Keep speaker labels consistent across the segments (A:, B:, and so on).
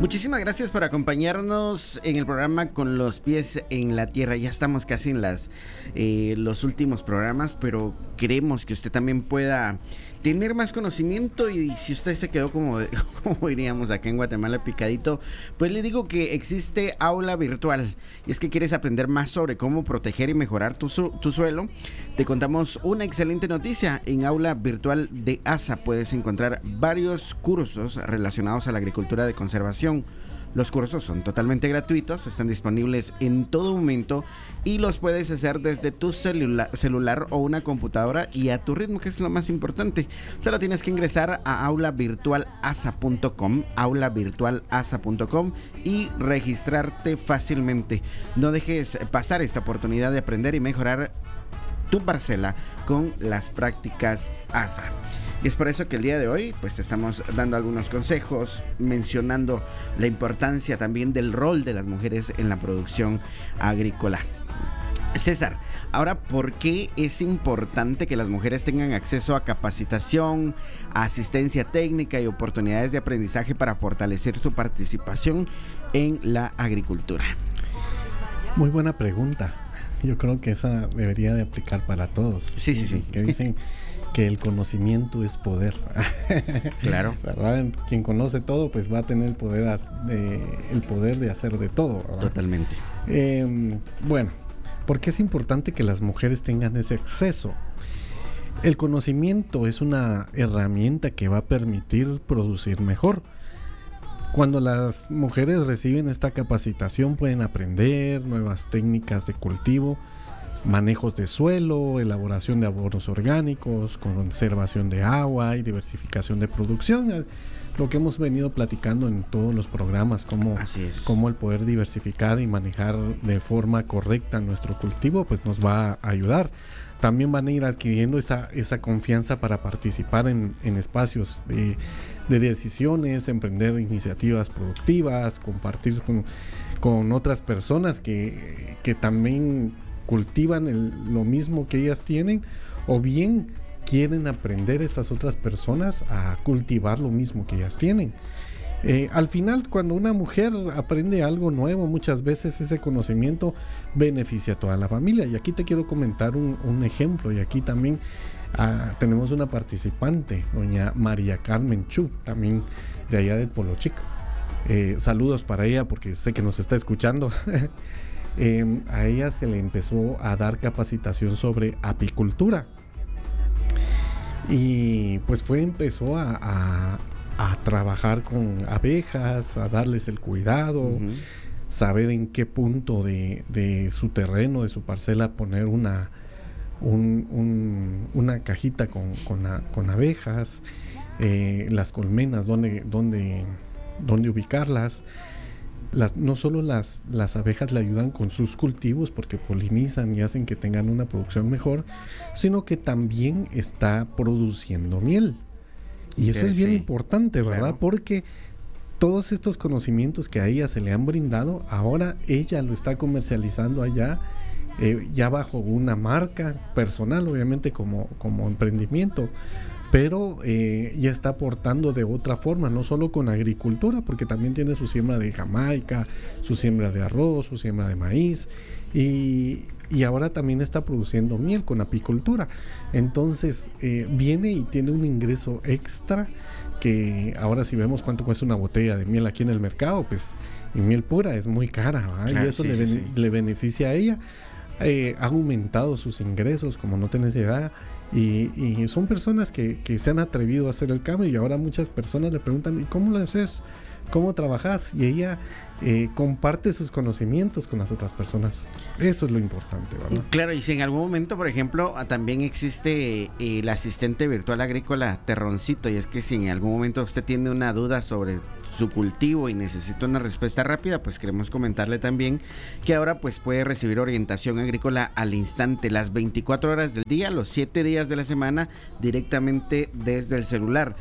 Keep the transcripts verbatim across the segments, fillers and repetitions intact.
A: Muchísimas gracias por acompañarnos en el programa Con los pies en la tierra. Ya estamos casi en las eh, los últimos programas, pero queremos que usted también pueda tener más conocimiento. Y si usted se quedó como, como diríamos acá en Guatemala picadito, pues le digo que existe aula virtual. Y es que quieres aprender más sobre cómo proteger y mejorar tu, su, tu suelo. Te contamos una excelente noticia. En aula virtual de A S A puedes encontrar varios cursos relacionados a la agricultura de conservación. Los cursos son totalmente gratuitos, están disponibles en todo momento y los puedes hacer desde tu celula, celular o una computadora y a tu ritmo, que es lo más importante. Solo tienes que ingresar a aula virtual asa punto com, aula virtual asa punto com y registrarte fácilmente. No dejes pasar esta oportunidad de aprender y mejorar tu parcela con las prácticas A S A. Y es por eso que el día de hoy pues te estamos dando algunos consejos, mencionando la importancia también del rol de las mujeres en la producción agrícola. César, ahora, ¿por qué es importante que las mujeres tengan acceso a capacitación, a asistencia técnica y oportunidades de aprendizaje para fortalecer su participación en la agricultura?
B: Muy buena pregunta. Yo creo que esa debería de aplicar para todos.
A: Sí, sí, sí.
B: Que dicen que el conocimiento es poder.
A: Claro.
B: ¿Verdad? Quien conoce todo, pues va a tener el poder de, el poder de hacer de todo, ¿verdad?
A: Totalmente.
B: Eh, bueno, ¿por qué es importante que las mujeres tengan ese acceso? El conocimiento es una herramienta que va a permitir producir mejor. Cuando las mujeres reciben esta capacitación pueden aprender nuevas técnicas de cultivo, manejos de suelo, elaboración de abonos orgánicos, conservación de agua y diversificación de producción. Lo que hemos venido platicando en todos los programas, cómo, cómo el poder diversificar y manejar de forma correcta nuestro cultivo, pues nos va a ayudar. También van a ir adquiriendo esa, esa confianza para participar en, en espacios de, de decisiones, emprender iniciativas productivas, compartir con, con otras personas que, que también cultivan el, lo mismo que ellas tienen, o bien quieren aprender estas otras personas a cultivar lo mismo que ellas tienen. Eh, al final, cuando una mujer aprende algo nuevo, muchas veces ese conocimiento beneficia a toda la familia. Y aquí te quiero comentar un, un ejemplo. Y aquí también uh, tenemos una participante, doña María Carmen Chu, también de allá del Polo Chico. Eh, saludos para ella porque sé que nos está escuchando. eh, a ella se le empezó a dar capacitación sobre apicultura. Y pues fue, empezó a... a a trabajar con abejas, a darles el cuidado, uh-huh. saber en qué punto de, de su terreno, de su parcela poner una, un, un, una cajita con, con, a, con abejas, eh, las colmenas, dónde, dónde, dónde ubicarlas. Las, no solo las, las abejas le ayudan con sus cultivos porque polinizan y hacen que tengan una producción mejor, sino que también está produciendo miel. Y eso es bien sí, importante, ¿verdad? Claro. Porque todos estos conocimientos que a ella se le han brindado, ahora ella lo está comercializando allá, eh, ya bajo una marca personal, obviamente como, como emprendimiento, pero eh, ya está aportando de otra forma, no solo con agricultura, porque también tiene su siembra de jamaica, su siembra de arroz, su siembra de maíz, y, y ahora también está produciendo miel con apicultura. Entonces eh, viene y tiene un ingreso extra, que ahora si vemos cuánto cuesta una botella de miel aquí en el mercado, pues y miel pura es muy cara, claro, y eso sí, le, sí, sí. le beneficia a ella. Eh, ha aumentado sus ingresos como no tenés idea, y, y son personas que, que se han atrevido a hacer el cambio, y ahora muchas personas le preguntan ¿y cómo lo haces? ¿Cómo trabajas? Y ella eh, comparte sus conocimientos con las otras personas. Eso es lo importante, ¿verdad?
A: Claro, y si en algún momento, por ejemplo, también existe eh, el asistente virtual agrícola Terroncito, y es que si en algún momento usted tiene una duda sobre su cultivo y necesita una respuesta rápida, pues queremos comentarle también que ahora pues puede recibir orientación agrícola al instante, las veinticuatro horas del día, los siete días de la semana, directamente desde el celular.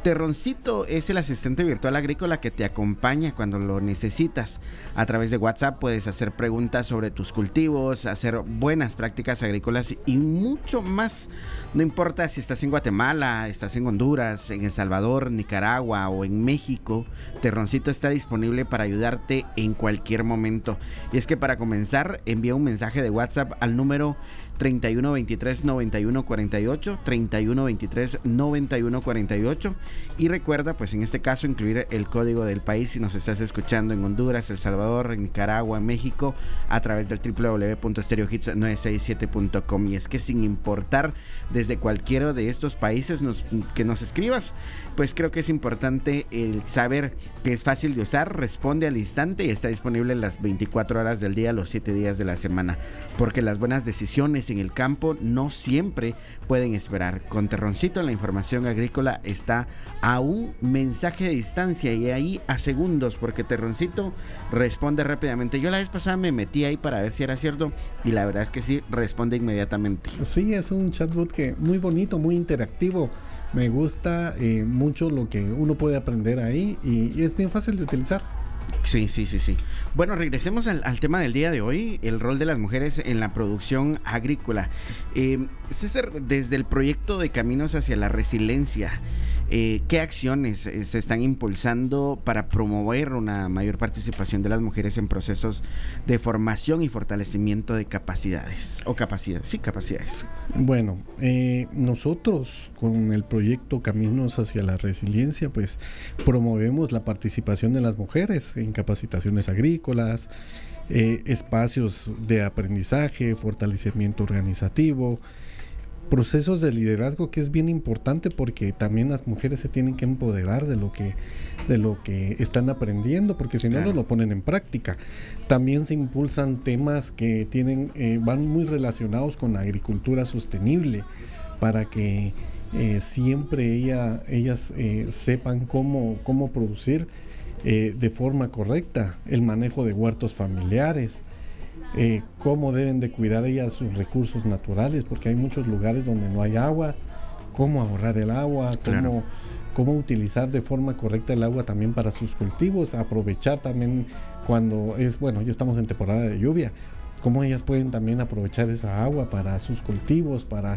A: Terroncito es el asistente virtual agrícola que te acompaña cuando lo necesitas. A través de WhatsApp puedes hacer preguntas sobre tus cultivos, hacer buenas prácticas agrícolas y mucho más. No importa si estás en Guatemala, estás en Honduras, en El Salvador, Nicaragua o en México, Terroncito está disponible para ayudarte en cualquier momento. Y es que para comenzar, envía un mensaje de WhatsApp al número treinta y uno veintitrés noventa y uno cuarenta y ocho, treinta y uno veintitrés noventa y uno cuarenta y ocho, y recuerda, pues en este caso, incluir el código del país si nos estás escuchando en Honduras, El Salvador, en Nicaragua, en México, a través del doble u doble u doble u punto stereo hits nueve sesenta y siete punto com. Y es que sin importar desde cualquiera de estos países nos, que nos escribas, pues creo que es importante el saber que es fácil de usar, responde al instante y está disponible las veinticuatro horas del día, los siete días de la semana, porque las buenas decisiones en el campo no siempre pueden esperar. Con Terroncito la información agrícola está a un mensaje de distancia y ahí a segundos, porque Terroncito responde rápidamente. Yo la vez pasada me metí ahí para ver si era cierto y la verdad es que sí, responde inmediatamente.
B: Sí, es un chatbot que muy bonito, muy interactivo. Me gusta eh, mucho lo que uno puede aprender ahí y, y es bien fácil de utilizar.
A: Sí, sí, sí, sí. Bueno, regresemos al, al tema del día de hoy, el rol de las mujeres en la producción agrícola. Eh, César, desde el proyecto de Caminos hacia la Resiliencia, eh, ¿qué acciones eh, se están impulsando para promover una mayor participación de las mujeres en procesos de formación y fortalecimiento de capacidades? O capacidades, sí, capacidades.
B: Bueno, eh, nosotros con el proyecto Caminos hacia la Resiliencia, pues promovemos la participación de las mujeres en capacitaciones agrícolas, eh, espacios de aprendizaje, fortalecimiento organizativo, procesos de liderazgo, que es bien importante porque también las mujeres se tienen que empoderar de lo que, de lo que están aprendiendo, porque si no, claro, no lo ponen en práctica. También se impulsan temas que tienen, eh, van muy relacionados con la agricultura sostenible, para que eh, siempre ella, ellas eh, sepan cómo, cómo producir eh, de forma correcta, el manejo de huertos familiares, Eh, cómo deben de cuidar ellas sus recursos naturales, porque hay muchos lugares donde no hay agua, cómo ahorrar el agua, cómo, claro, cómo utilizar de forma correcta el agua también para sus cultivos, aprovechar también cuando es, bueno, ya estamos en temporada de lluvia, cómo ellas pueden también aprovechar esa agua para sus cultivos, para,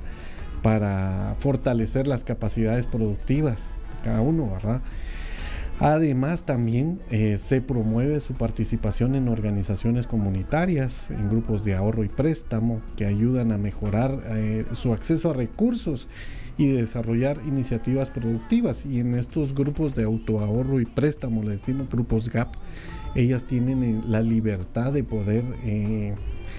B: para fortalecer las capacidades productivas de cada uno, ¿verdad? Además, también eh, se promueve su participación en organizaciones comunitarias, en grupos de ahorro y préstamo que ayudan a mejorar eh, su acceso a recursos y desarrollar iniciativas productivas. Y en estos grupos de autoahorro y préstamo, le decimos grupos G A P, ellas tienen eh, la libertad de poder eh,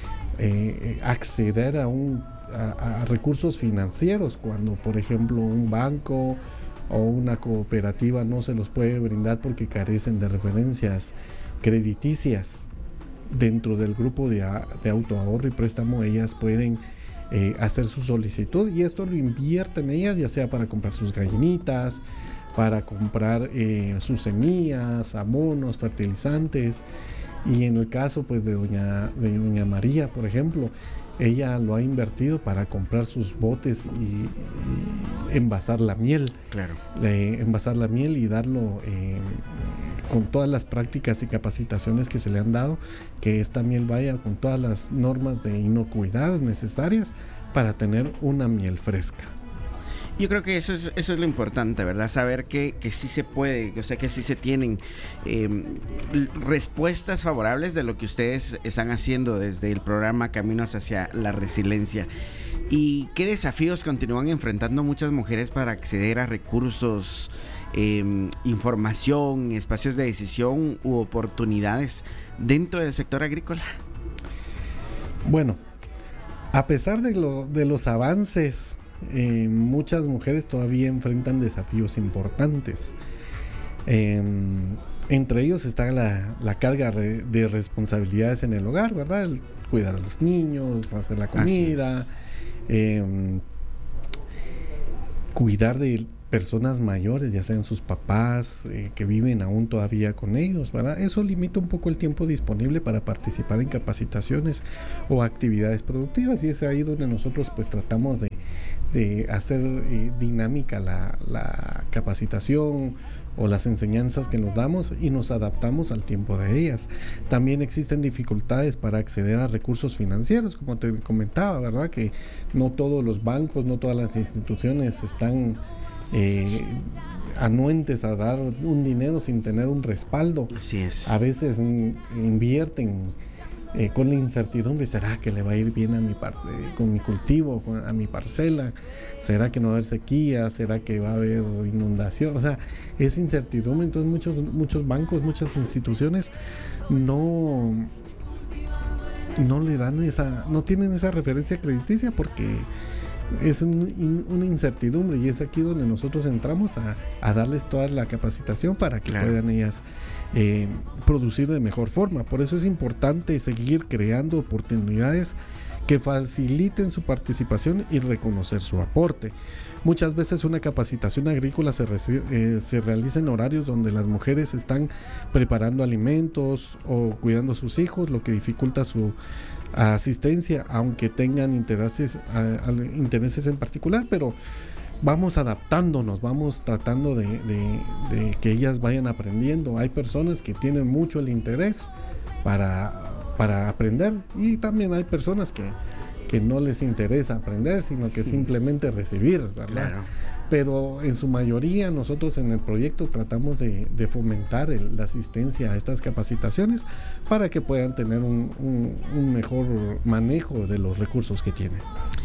B: eh, acceder a, un, a, a recursos financieros cuando, por ejemplo, un banco o una cooperativa no se los puede brindar porque carecen de referencias crediticias. Dentro del grupo de, de autoahorro y préstamo, ellas pueden eh, hacer su solicitud y esto lo invierten ellas, ya sea para comprar sus gallinitas, para comprar eh, sus semillas, abonos, fertilizantes. Y en el caso pues de doña, de doña María, por ejemplo, ella lo ha invertido para comprar sus botes y, y envasar la miel.
A: Claro.
B: Eh, envasar la miel y darlo eh, con todas las prácticas y capacitaciones que se le han dado, que esta miel vaya con todas las normas de inocuidad necesarias para tener una miel fresca.
A: Yo creo que eso es, eso es lo importante, ¿verdad? Saber que, que sí se puede, o sea, que sí se tienen eh, respuestas favorables de lo que ustedes están haciendo desde el programa Caminos hacia la Resiliencia. ¿Y qué desafíos continúan enfrentando muchas mujeres para acceder a recursos, eh, información, espacios de decisión u oportunidades dentro del sector agrícola?
B: Bueno, a pesar de, lo, de los avances, Eh, muchas mujeres todavía enfrentan desafíos importantes. Eh, entre ellos está la, la carga re, de responsabilidades en el hogar, ¿verdad? El cuidar a los niños, hacer la comida, eh, cuidar de personas mayores, ya sean sus papás, eh, que viven aún todavía con ellos, ¿verdad? Eso limita un poco el tiempo disponible para participar en capacitaciones o actividades productivas, y es ahí donde nosotros pues tratamos de de hacer eh, dinámica la, la capacitación o las enseñanzas que nos damos y nos adaptamos al tiempo de ellas. También existen dificultades para acceder a recursos financieros, como te comentaba, ¿verdad? Que no todos los bancos, no todas las instituciones están eh, anuentes a dar un dinero sin tener un respaldo.
A: Así es.
B: A veces mm, invierten eh, con la incertidumbre, ¿será que le va a ir bien a mi par eh, con mi cultivo, con, a mi parcela? ¿Será que no va a haber sequía? ¿Será que va a haber inundación? O sea, es incertidumbre. Entonces muchos, muchos bancos, muchas instituciones no, no le dan esa, no tienen esa referencia crediticia porque es un, una incertidumbre, y es aquí donde nosotros entramos a, a darles toda la capacitación para que claro. puedan ellas eh, producir de mejor forma. Por eso es importante seguir creando oportunidades que faciliten su participación y reconocer su aporte. Muchas veces una capacitación agrícola se, reci- eh, se realiza en horarios donde las mujeres están preparando alimentos o cuidando a sus hijos, lo que dificulta su asistencia, aunque tengan intereses, a, a, intereses en particular, pero vamos adaptándonos, vamos tratando de, de, de que ellas vayan aprendiendo. Hay personas que tienen mucho el interés para, para aprender, y también hay personas que, que no les interesa aprender, sino que simplemente recibir, ¿verdad? Claro. Pero en su mayoría nosotros en el proyecto tratamos de, de fomentar el, la asistencia a estas capacitaciones para que puedan tener un, un, un mejor manejo de los recursos que tienen.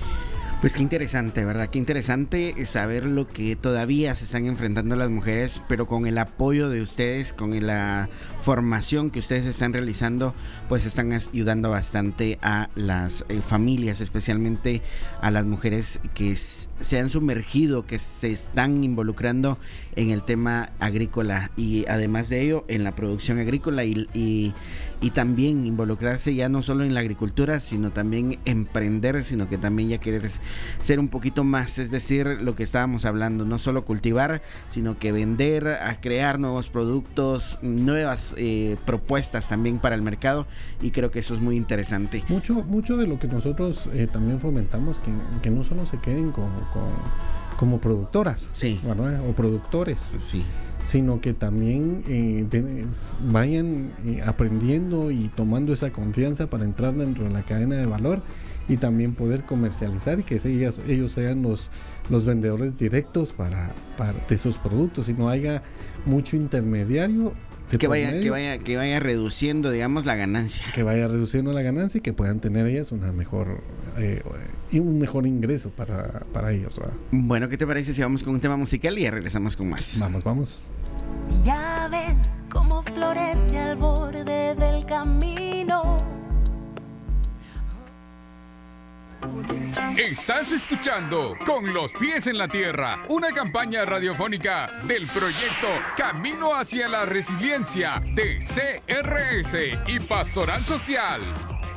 A: Pues qué interesante, ¿verdad? Qué interesante saber lo que todavía se están enfrentando las mujeres, pero con el apoyo de ustedes, con la formación que ustedes están realizando, pues están ayudando bastante a las eh, familias, especialmente a las mujeres que s- se han sumergido, que se están involucrando en el tema agrícola, y además de ello en la producción agrícola, y, y, y también involucrarse ya no solo en la agricultura, sino también emprender, sino que también ya querer ser un poquito más, es decir, lo que estábamos hablando, no solo cultivar, sino que vender, a crear nuevos productos, nuevas eh, propuestas también para el mercado, y creo que eso es muy interesante.
B: Mucho, mucho de lo que nosotros eh, también fomentamos, que, que no solo se queden con, con, como productoras,
A: sí.
B: ¿verdad? O productores,
A: sí.
B: sino que también eh, de, vayan eh, aprendiendo y tomando esa confianza para entrar dentro de la cadena de valor y también poder comercializar, y que ellas, ellos sean los, los vendedores directos para, para de sus productos, y no haya mucho intermediario.
A: Que vaya, medio, que vaya, que vaya reduciendo, digamos, la ganancia.
B: Que vaya reduciendo la ganancia y que puedan tener ellas una mejor eh, un mejor ingreso para, para ellos, ¿verdad?
A: Bueno, ¿qué te parece si vamos con un tema musical y ya regresamos con más?
B: Vamos, vamos.
C: Ya ves cómo florece al borde del camino.
D: Estás escuchando Con los pies en la tierra, una campaña radiofónica del proyecto Camino hacia la Resiliencia de C R S y Pastoral Social.